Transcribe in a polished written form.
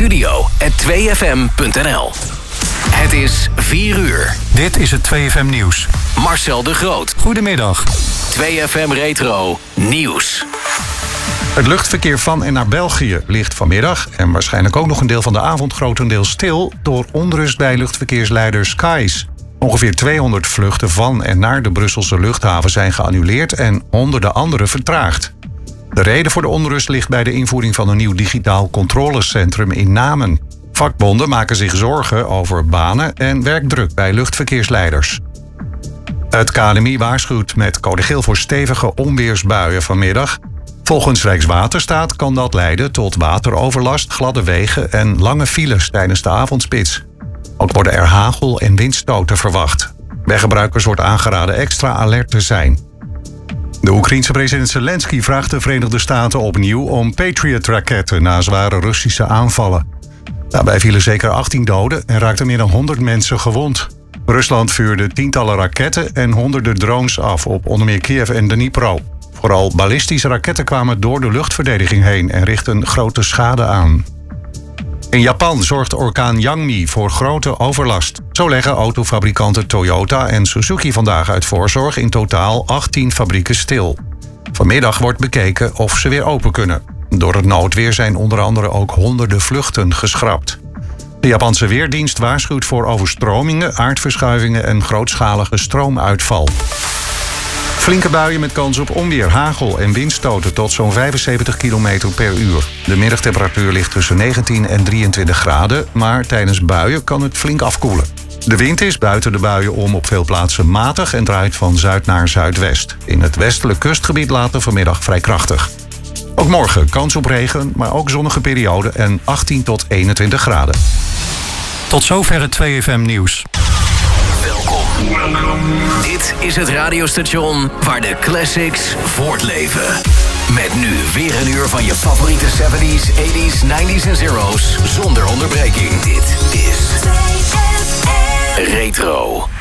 studio@2fm.nl. Het is 4 uur. Dit is het 2FM Nieuws. Marcel de Groot. Goedemiddag. 2FM Retro Nieuws. Het luchtverkeer van en naar België ligt vanmiddag en waarschijnlijk ook nog een deel van de avond grotendeels stil door onrust bij luchtverkeersleider Skies. Ongeveer 200 vluchten van en naar de Brusselse luchthaven zijn geannuleerd en honderden andere vertraagd. De reden voor de onrust ligt bij de invoering van een nieuw digitaal controlecentrum in Namen. Vakbonden maken zich zorgen over banen en werkdruk bij luchtverkeersleiders. Het KNMI waarschuwt met code geel voor stevige onweersbuien vanmiddag. Volgens Rijkswaterstaat kan dat leiden tot wateroverlast, gladde wegen en lange files tijdens de avondspits. Ook worden er hagel- en windstoten verwacht. Weggebruikers wordt aangeraden extra alert te zijn. De Oekraïense president Zelensky vraagt de Verenigde Staten opnieuw om Patriot-raketten na zware Russische aanvallen. Daarbij vielen zeker 18 doden en raakten meer dan 100 mensen gewond. Rusland vuurde tientallen raketten en honderden drones af op onder meer Kiev en Dnipro. Vooral ballistische raketten kwamen door de luchtverdediging heen en richtten grote schade aan. In Japan zorgt orkaan Yangmi voor grote overlast. Zo leggen autofabrikanten Toyota en Suzuki vandaag uit voorzorg in totaal 18 fabrieken stil. Vanmiddag wordt bekeken of ze weer open kunnen. Door het noodweer zijn onder andere ook honderden vluchten geschrapt. De Japanse Weerdienst waarschuwt voor overstromingen, aardverschuivingen en grootschalige stroomuitval. Flinke buien met kans op onweer, hagel en windstoten tot zo'n 75 km per uur. De middagtemperatuur ligt tussen 19 en 23 graden, maar tijdens buien kan het flink afkoelen. De wind is buiten de buien om op veel plaatsen matig en draait van zuid naar zuidwest. In het westelijk kustgebied later vanmiddag vrij krachtig. Ook morgen kans op regen, maar ook zonnige periode en 18 tot 21 graden. Tot zover het 2FM Nieuws. Welkom. Dit is het radiostation waar de classics voortleven. Met nu weer een uur van je favoriete 70s, 80s, 90s en zeros zonder onderbreking. Dit is 2FM Retro.